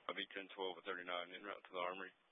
I'll be 1012 39 en route to the Armory.